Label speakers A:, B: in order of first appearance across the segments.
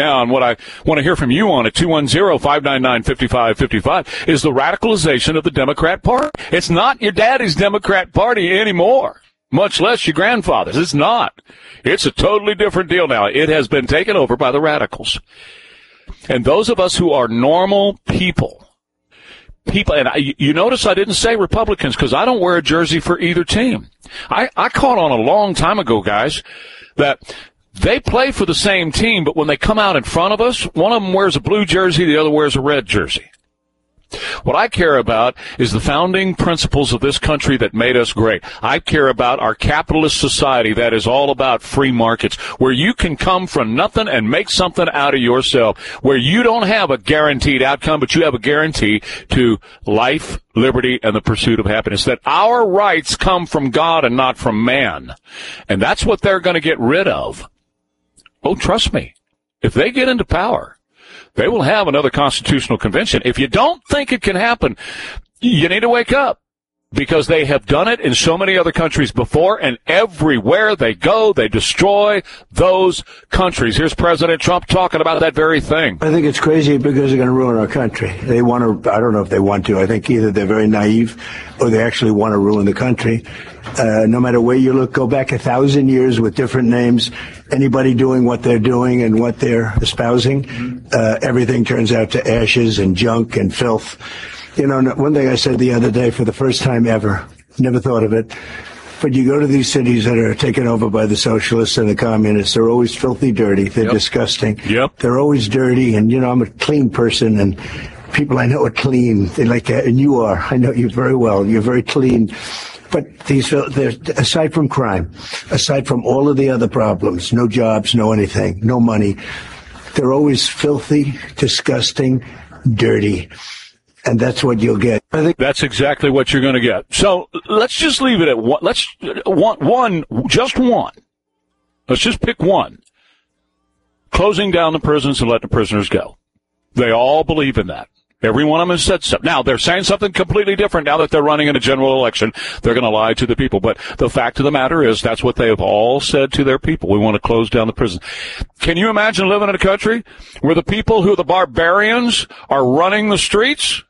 A: now, and what I want to hear from you on at 210-599-5555 is the radicalization of the Democrat Party. It's not your daddy's Democrat Party anymore, much less your grandfather's. It's not. It's a totally different deal now. It has been taken over by the radicals. And those of us who are normal people, and you notice I didn't say Republicans because I don't wear a jersey for either team. I caught on a long time ago, guys, that they play for the same team, but when they come out in front of us, one of them wears a blue jersey, the other wears a red jersey. What I care about is the founding principles of this country that made us great. I care about our capitalist society that is all about free markets, where you can come from nothing and make something out of yourself, where you don't have a guaranteed outcome, but you have a guarantee to life, liberty, and the pursuit of happiness, that our rights come from God and not from man. And that's what they're going to get rid of. Oh, trust me, if they get into power, they will have another constitutional convention. If you don't think it can happen, you need to wake up, because they have done it in so many other countries before, and everywhere they go, they destroy those countries. Here's President Trump talking about that very thing.
B: I think it's crazy because they're going to ruin our country. They want to, I don't know if they want to. I think either they're very naive or they actually want to ruin the country. No matter where you look, go back 1,000 years with different names, anybody doing what they're doing and what they're espousing, everything turns out to ashes and junk and filth. You know, one thing I said the other day for the first time ever, never thought of it, but you go to these cities that are taken over by the socialists and the communists, they're always filthy dirty. They're disgusting.
A: Yep.
B: They're always dirty. And, you know, I'm a clean person, and people I know are clean. They like that. And you are. I know you very well. You're very clean. But aside from crime, aside from all of the other problems, no jobs, no anything, no money, they're always filthy, disgusting, dirty. And that's what you'll get. I think
A: that's exactly what you're going to get. So let's just leave it at one. Just one. Let's just pick one. Closing down the prisons and letting the prisoners go. They all believe in that. Every one of them has said so. Now, they're saying something completely different now that they're running in a general election. They're going to lie to the people. But the fact of the matter is that's what they have all said to their people. We want to close down the prison. Can you imagine living in a country where the people who are the barbarians are running the streets?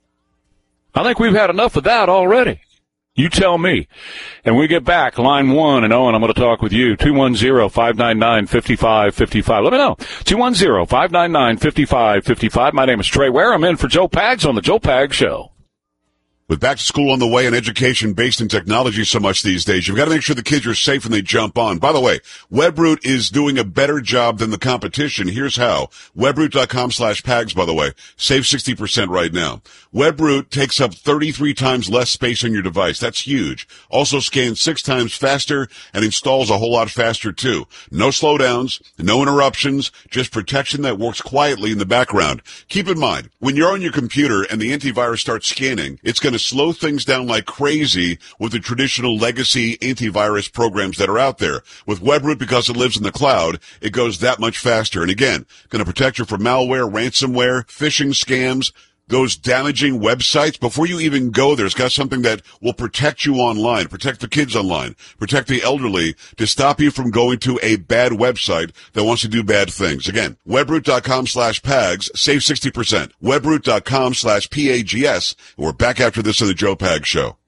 A: I think we've had enough of that already. You tell me. And we get back, line 1, and Owen, I'm going to talk with you. 210-599-5555. Let me know. 210-599-5555. My name is Trey Ware. I'm in for Joe Pags on the Joe Pags Show.
C: With back to school on the way and education based in technology so much these days, you've got to make sure the kids are safe when they jump on. By the way, Webroot is doing a better job than the competition. Here's how. Webroot.com/Pags, by the way. Save 60% right now. Webroot takes up 33 times less space on your device. That's huge. Also scans 6 times faster and installs a whole lot faster too. No slowdowns, no interruptions, just protection that works quietly in the background. Keep in mind, when you're on your computer and the antivirus starts scanning, it's going to slow things down like crazy with the traditional legacy antivirus programs that are out there. With Webroot, because it lives in the cloud, it goes that much faster. And again, going to protect you from malware, ransomware, phishing scams, those damaging websites. Before you even go there, it's got something that will protect you online, protect the kids online, protect the elderly, to stop you from going to a bad website that wants to do bad things. Again, Webroot.com/Pags, save 60%. Webroot.com/PAGS. We're back after this on the Joe Pags Show.